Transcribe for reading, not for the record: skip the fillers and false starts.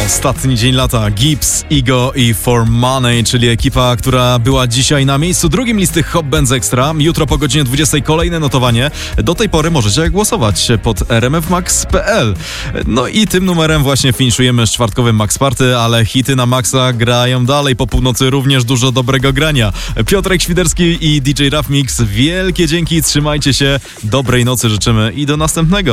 Ostatni dzień lata. Gibbs, Ego i For Money, czyli ekipa, która była dzisiaj na miejscu drugim listy Hot Bands Extra. Jutro po godzinie 20 kolejne notowanie. Do tej pory możecie głosować pod rmfmax.pl. No i tym numerem właśnie finiszujemy z czwartkowym Max Party, ale hity na Maxa grają dalej. Po północy również dużo dobrego grania. Piotrek Świderski i DJ Raf Mix. Wielkie dzięki, trzymajcie się. Dobrej nocy życzymy i do następnego.